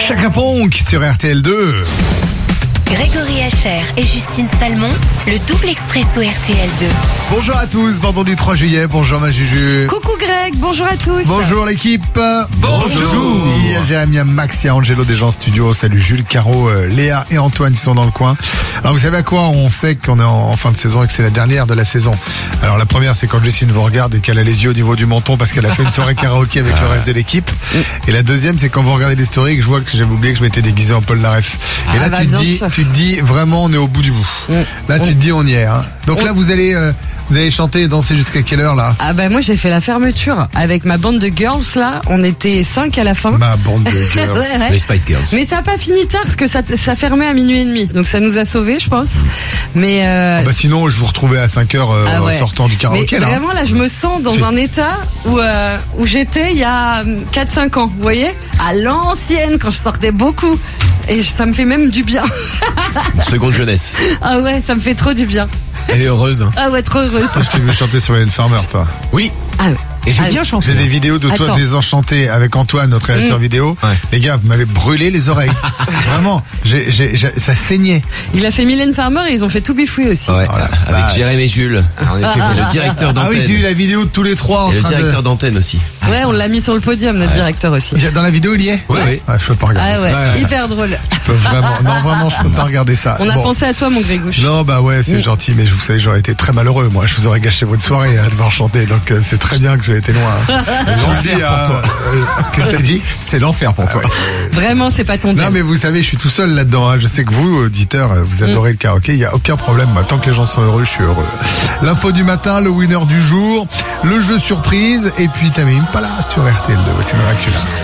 Chaka Ponk sur RTL2. Grégory Hacher et Justine Salmon, le double expresso RTL2. Bonjour à tous, vendredi 3 juillet, bonjour ma Juju. Coucou Greg, bonjour à tous. Bonjour l'équipe. Bonjour. Il y a Jérémy, Max, il y a Angelo des gens en studio. Salut Jules, Caro, Léa et Antoine qui sont dans le coin. Alors vous savez à quoi on sait qu'on est en fin de saison et que c'est la dernière de la saison. Alors la première c'est quand Justine vous regarde et qu'elle a les yeux au niveau du menton parce qu'elle a fait une soirée karaoké avec le reste de l'équipe. Et la deuxième c'est quand vous regardez les stories et que je vois que j'avais oublié que je m'étais déguisé en Paul Naref. Et là tu te dis vraiment on est au bout du bout. Là tu te dis on y est. Hein. Donc là vous allez chanter et danser jusqu'à quelle heure là? Ah bah moi j'ai fait la fermeture avec ma bande de girls là, on était 5 à la fin. Ma bande de girls. Ouais. Les Spice Girls. Mais ça a pas fini tard parce que ça fermait à minuit et demi, donc ça nous a sauvés je pense. Mais bah sinon je vous retrouvais à 5 heures sortant du karaoké. Mais là. vraiment là je me sens dans un état où j'étais il y a 4-5 ans, vous voyez, à l'ancienne quand je sortais beaucoup. Et ça me fait même du bien. Une seconde jeunesse. Ah ouais, ça me fait trop du bien. Elle est heureuse. Hein. Ah ouais, trop heureuse. Je t'ai vu chanter sur Hélène Farmer, toi. Oui. Ah ouais. Et j'ai bien chanté. J'ai des vidéos de toi désenchanté avec Antoine, notre réalisateur vidéo. Ouais. Les gars, vous m'avez brûlé les oreilles. Vraiment, ça saignait. Il a fait Mylène Farmer et ils ont fait To Be Free aussi. Ouais, avec Jérémy et Jules. On était le directeur d'antenne. Ah oui, j'ai eu la vidéo de tous les trois. Et le directeur d'antenne aussi. Ouais, on l'a mis sur le podium, notre directeur aussi. Dans la vidéo, il y est? Oui. Ah, je peux pas regarder ça. Ah ouais, hyper drôle. Vraiment, je peux pas regarder ça. On a pensé à toi, mon Grégouche. Non, bah ouais, c'est gentil, mais vous savez, j'aurais été très malheureux. Moi, je vous aurais gâché votre soirée à devoir chanter, donc c'est très bien que j'ai été loin. L'enfer pour toi. Qu'est-ce que t'as dit? C'est l'enfer pour toi. Vraiment, c'est pas ton thème. Non, mais vous savez, je suis tout seul là-dedans. Hein. Je sais que vous, auditeurs, vous adorez le karaoké. Il y a aucun problème. Moi, tant que les gens sont heureux, je suis heureux. L'info du matin, le winner du jour, le jeu surprise, et puis Tamim Impala sur RTL2. Voici Miraculous.